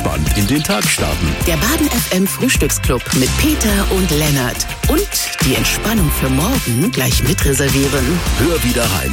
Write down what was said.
entspannt in den Tag starten. Der Baden FM Frühstücksclub mit Peter und Lennart. Und die Entspannung für morgen gleich mitreservieren. Hör wieder rein.